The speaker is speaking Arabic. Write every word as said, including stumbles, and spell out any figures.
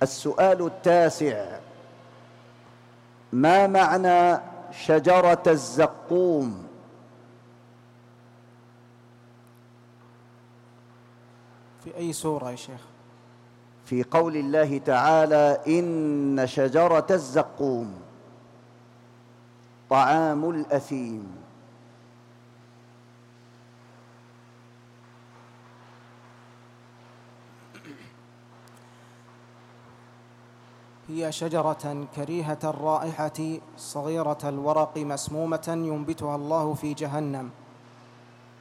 السؤال التاسع: ما معنى شجرة الزقوم؟ في أي سورة يا شيخ؟ في قول الله تعالى: إن شجرة الزقوم طعام الأثيم. هي شجرة كريهة الرائحة صغيرة الورق مسمومة ينبتها الله في جهنم